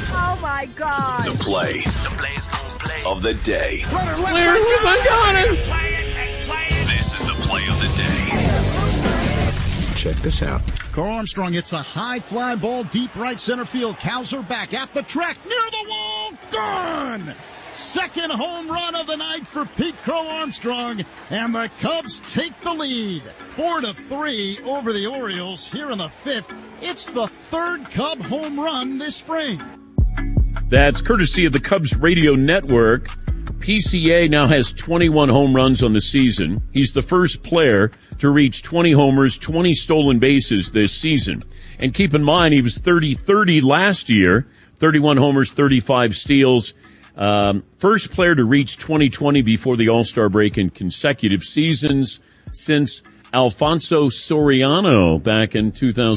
Oh, my God. The play of the day. This is the play of the day. Check this out. Carl Armstrong hits a high fly ball deep right center field. Cowser back at the track near the wall. Gone! Second home run of the night for Pete Crow Armstrong, and the Cubs take the lead. 4-3 over the Orioles here in the fifth. It's the third Cub home run this spring. That's courtesy of the Cubs radio network. PCA now has 21 home runs on the season. He's the first player to reach 20 homers, 20 stolen bases this season. And keep in mind, he was 30-30 last year, 31 homers, 35 steals. First player to reach 2020 before the All-Star break in consecutive seasons since Alfonso Soriano back in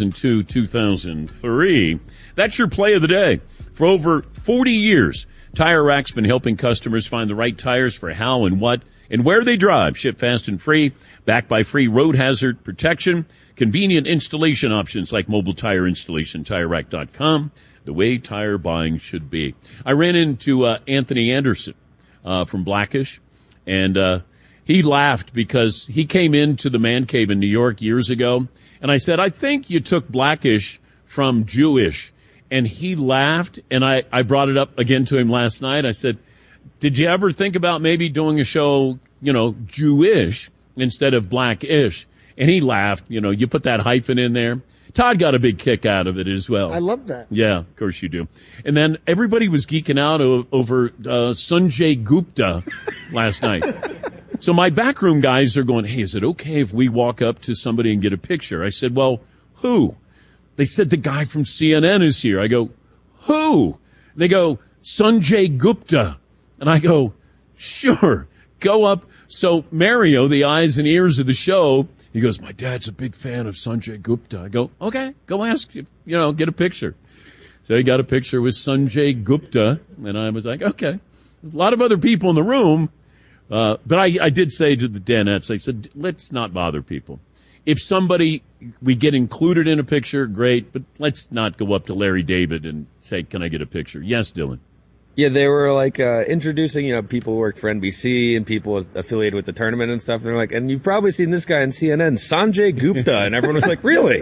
2002-2003. That's your play of the day. For over 40 years, Tire Rack's been helping customers find the right tires for how and what and where they drive. Ship fast and free, backed by free road hazard protection, convenient installation options like mobile tire installation, TireRack.com. The way tire buying should be. I ran into Anthony Anderson from Blackish, and he laughed because he came into the man cave in New York years ago, and I said, I think you took Blackish from Jewish. And he laughed, and I brought it up again to him last night. I said, did you ever think about maybe doing a show, Jewish instead of Blackish? And he laughed. You put that hyphen in there. Todd got a big kick out of it as well. I love that. Yeah, of course you do. And then everybody was geeking out over Sanjay Gupta last night. So my backroom guys are going, hey, is it okay if we walk up to somebody and get a picture? I said, well, who? They said the guy from CNN is here. I go, who? They go, Sanjay Gupta. And I go, sure, go up. So Mario, the eyes and ears of the show, he goes, my dad's a big fan of Sanjay Gupta. I go, okay, go ask, get a picture. So he got a picture with Sanjay Gupta, and I was like, okay. A lot of other people in the room, but I did say to the Danettes, I said, let's not bother people. If we get included in a picture, great, but let's not go up to Larry David and say, can I get a picture? Yes, Dylan. Yeah, they were introducing, people who worked for NBC and people affiliated with the tournament and stuff. They're like, and you've probably seen this guy on CNN, Sanjay Gupta. And everyone was like, really?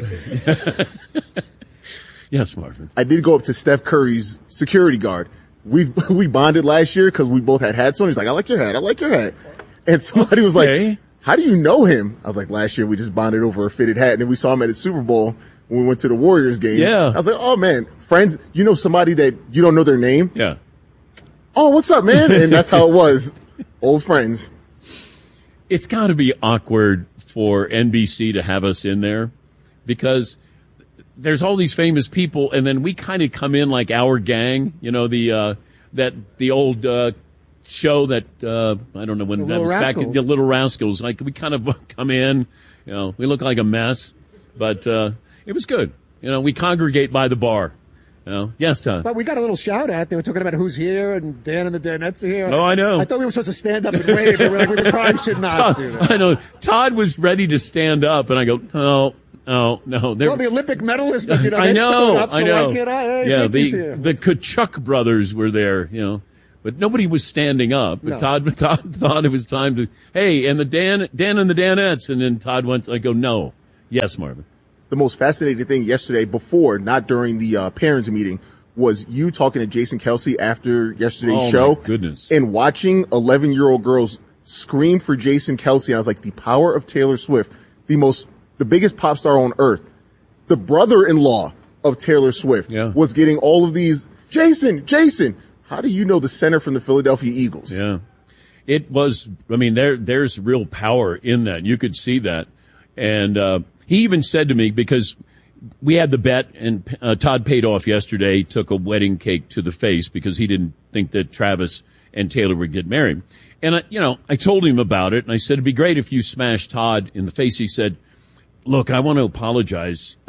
Yes, Marvin. I did go up to Steph Curry's security guard. We bonded last year because we both had hats on. He's like, I like your hat. And somebody was like, how do you know him? I was like, last year we just bonded over a fitted hat. And then we saw him at the Super Bowl when we went to the Warriors game. Yeah. I was like, oh man, friends, somebody that you don't know their name? Yeah. Oh, what's up, man? And that's how it was. Old friends. It's got to be awkward for NBC to have us in there because there's all these famous people, and then we kind of come in like our gang, the old show that I don't know when that was back in the Little Rascals. Like we kind of come in, we look like a mess, but it was good. We congregate by the bar. Yes, Todd. But we got a little shout out. They were talking about who's here, and Dan and the Danettes are here. Oh, I know. I thought we were supposed to stand up and wave, but we're like, we probably should not do that. I know. Todd was ready to stand up, and I go, no. Well, the Olympic medalists, I know. Stood up, so I know. why can't I? Hey, yeah, here. the Kachuk brothers were there, but nobody was standing up. But No. Todd thought it was time to, hey, and the Dan and the Danettes, and then Todd went, I go, no. Yes, Marvin. The most fascinating thing yesterday, not during the parents meeting, was you talking to Jason Kelsey after yesterday's show. My goodness. And watching 11-year-old girls scream for Jason Kelsey. I was like, the power of Taylor Swift, the biggest pop star on earth. The brother-in-law of Taylor Swift was getting all of these, Jason, how do you know the center from the Philadelphia Eagles? Yeah. It was, there's real power in that. You could see that. And, he even said to me, because we had the bet and Todd paid off yesterday, took a wedding cake to the face because he didn't think that Travis and Taylor would get married. And, I told him about it and I said, it'd be great if you smashed Todd in the face. He said, look, I want to apologize.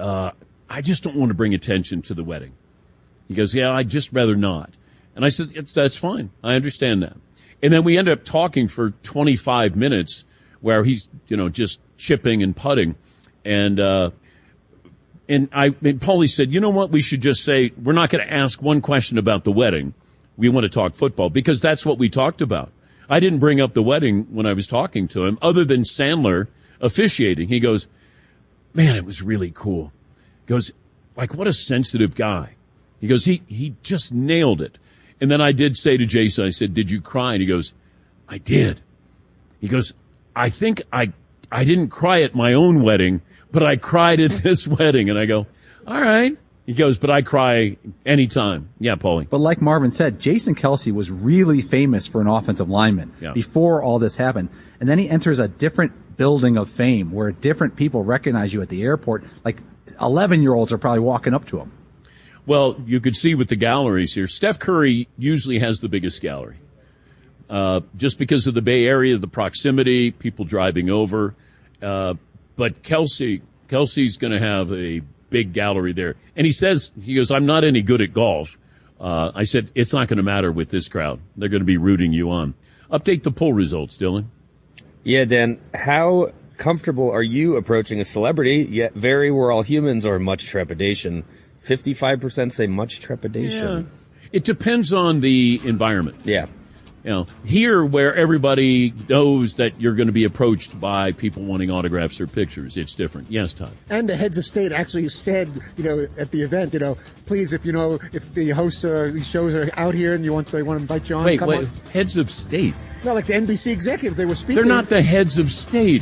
I just don't want to bring attention to the wedding. He goes, yeah, I'd just rather not. And I said, that's fine. I understand that. And then we ended up talking for 25 minutes where he's, just chipping and putting. And And Paulie said, you know what? We should just say, we're not going to ask one question about the wedding. We want to talk football because that's what we talked about. I didn't bring up the wedding when I was talking to him other than Sandler officiating. He goes, man, it was really cool. He goes, like, what a sensitive guy. He goes, he just nailed it. And then I did say to Jason, I said, did you cry? And he goes, I did. He goes, I think I didn't cry at my own wedding, but I cried at this wedding. And I go, all right. He goes, but I cry anytime. Yeah, Paulie. But like Marvin said, Jason Kelce was really famous for an offensive lineman before all this happened. And then he enters a different building of fame where different people recognize you at the airport. Like 11-year-olds are probably walking up to him. Well, you could see with the galleries here, Steph Curry usually has the biggest gallery. Just because of the Bay Area, the proximity, people driving over. But Kelce's going to have a big gallery there. And he goes, I'm not any good at golf. I said, it's not going to matter with this crowd. They're going to be rooting you on. Update the poll results, Dylan. Yeah, Dan, how comfortable are you approaching a celebrity, yet we're all humans, or much trepidation? 55% say much trepidation. Yeah. It depends on the environment. Yeah. You know, here where everybody knows that you're going to be approached by people wanting autographs or pictures, it's different. Yes, Todd. And the heads of state actually said, at the event, please, if the hosts of these shows are out here and they want to invite you on. Wait, on. heads of state? No, like the NBC executives, they were speaking. They're not the heads of state.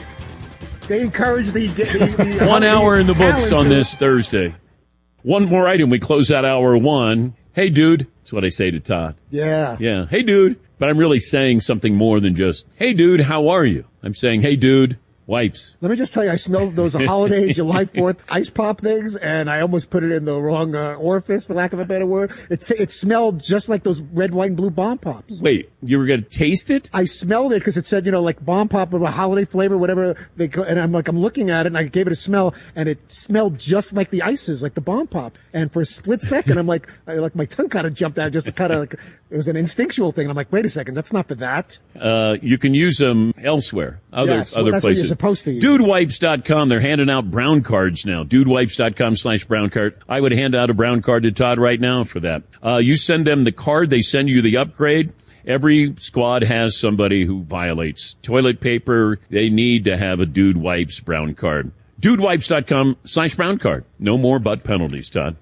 They encourage the 1 hour in the books on this Thursday. One more item. We close out hour one. Hey, dude. That's what I say to Todd. Yeah. Yeah. Hey, dude. But I'm really saying something more than just, hey, dude, how are you? I'm saying, hey, dude, wipes. Let me just tell you, I smelled those holiday July 4th ice pop things, and I almost put it in the wrong orifice, for lack of a better word. It smelled just like those red, white, and blue bomb pops. Wait, you were going to taste it? I smelled it because it said, like bomb pop with a holiday flavor, whatever they call, and I'm looking at it, and I gave it a smell, and it smelled just like the ices, like the bomb pop. And for a split second, I'm like my tongue kind of jumped out, just to kind of it was an instinctual thing. And I'm like, wait a second, that's not for that. You can use them elsewhere, other that's places. What you're supposed to use. Dudewipes.com, they're handing out brown cards now. Dudewipes.com/brown card. I would hand out a brown card to Todd right now for that. You send them the card, they send you the upgrade. Every squad has somebody who violates toilet paper. They need to have a Dude Wipes brown card. Dudewipes.com/brown card. No more butt penalties, Todd.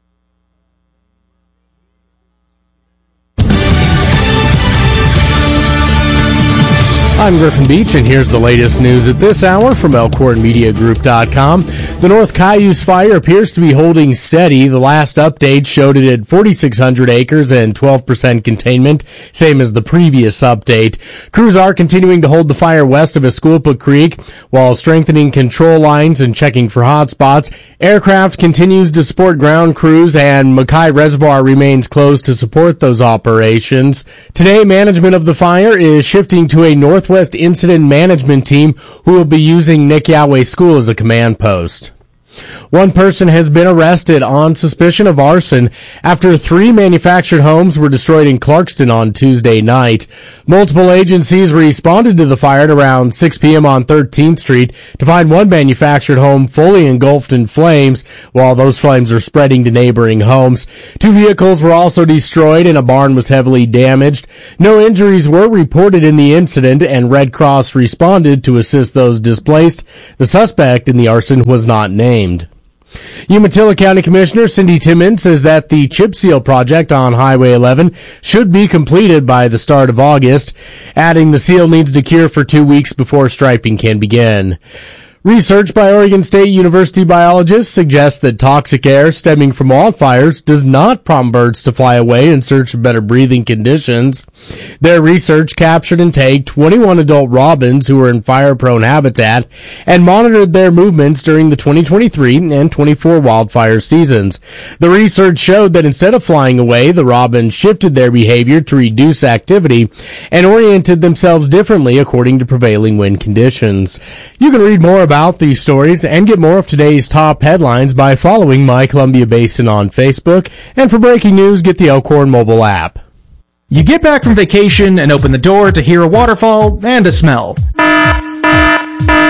I'm Griffin Beach, and here's the latest news at this hour from ElkhornMediaGroup.com. The North Cayuse fire appears to be holding steady. The last update showed it at 4,600 acres and 12% containment, same as the previous update. Crews are continuing to hold the fire west of Esculpa Creek while strengthening control lines and checking for hot spots. Aircraft continues to support ground crews, and Mackay Reservoir remains closed to support those operations. Today, management of the fire is shifting to a Northwest Incident Management team who will be using Nick Yahweh School as a command post. One person has been arrested on suspicion of arson after 3 manufactured homes were destroyed in Clarkston on Tuesday night. Multiple agencies responded to the fire at around 6 p.m. on 13th Street to find one manufactured home fully engulfed in flames, while those flames are spreading to neighboring homes. 2 vehicles were also destroyed and a barn was heavily damaged. No injuries were reported in the incident, and Red Cross responded to assist those displaced. The suspect in the arson was not named. Umatilla County Commissioner Cindy Timmons says that the chip seal project on Highway 11 should be completed by the start of August, adding the seal needs to cure for 2 weeks before striping can begin. Research by Oregon State University biologists suggests that toxic air stemming from wildfires does not prompt birds to fly away in search of better breathing conditions. Their research captured and tagged 21 adult robins who were in fire-prone habitat and monitored their movements during the 2023 and 24 wildfire seasons. The research showed that instead of flying away, the robins shifted their behavior to reduce activity and oriented themselves differently according to prevailing wind conditions. You can read more about these stories and get more of today's top headlines by following My Columbia Basin on Facebook. And for breaking news, get the Elkhorn mobile app. You get back from vacation and open the door to hear a waterfall and a smell.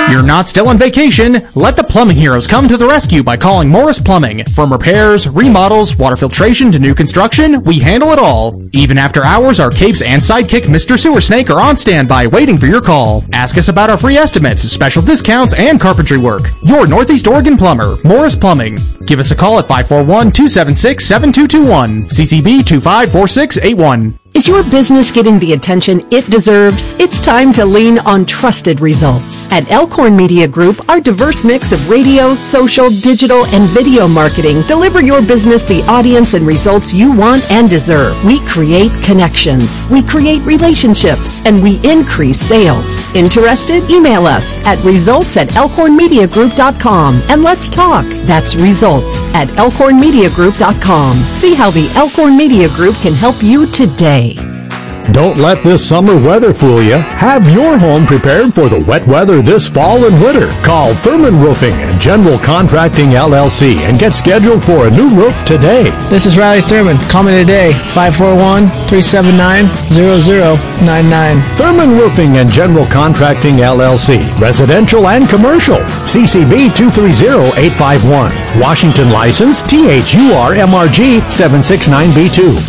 You're not still on vacation. Let the plumbing heroes come to the rescue by calling Morris Plumbing. From repairs, remodels, water filtration to new construction, we handle it all. Even after hours, our capes and sidekick Mr. Sewer Snake are on standby waiting for your call. Ask us about our free estimates, special discounts, and carpentry work. Your Northeast Oregon plumber, Morris Plumbing. Give us a call at 541-276-7221. CCB 254681. Is your business getting the attention it deserves? It's time to lean on trusted results. At Elkhorn Media Group, our diverse mix of radio, social, digital, and video marketing deliver your business the audience and results you want and deserve. We create connections, we create relationships, and we increase sales. Interested? Email us at results@elkhornmediagroup.com and let's talk. That's results@elkhornmediagroup.com. See how the Elkhorn Media Group can help you today. Don't let this summer weather fool you. Have your home prepared for the wet weather this fall and winter. Call Thurman Roofing and General Contracting LLC and get scheduled for a new roof today. This is Riley Thurman. Call me today, 541-379-0099. Thurman Roofing and General Contracting LLC, residential and commercial. CCB 230851. Washington license THURMRG 769B2.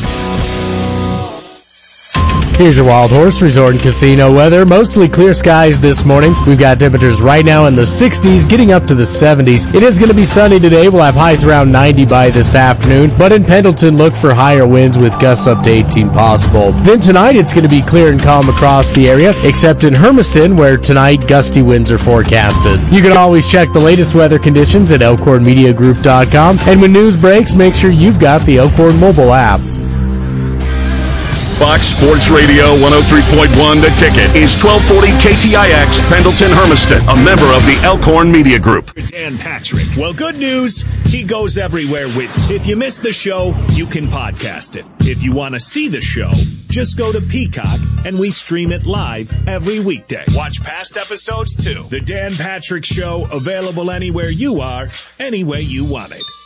Here's your Wild Horse Resort and Casino weather. Mostly clear skies this morning. We've got temperatures right now in the 60s, getting up to the 70s. It is going to be sunny today. We'll have highs around 90 by this afternoon. But in Pendleton, look for higher winds with gusts up to 18 possible. Then tonight, it's going to be clear and calm across the area, except in Hermiston, where tonight gusty winds are forecasted. You can always check the latest weather conditions at elkhornmediagroup.com. And when news breaks, make sure you've got the Elkhorn mobile app. Fox Sports Radio 103.1 The Ticket is 1240 KTIX Pendleton Hermiston, a member of the Elkhorn Media Group. Dan Patrick. Well, good news. He goes everywhere with you. If you missed the show, you can podcast it. If you want to see the show, just go to Peacock and we stream it live every weekday. Watch past episodes too. The Dan Patrick Show, available anywhere you are, any way you want it.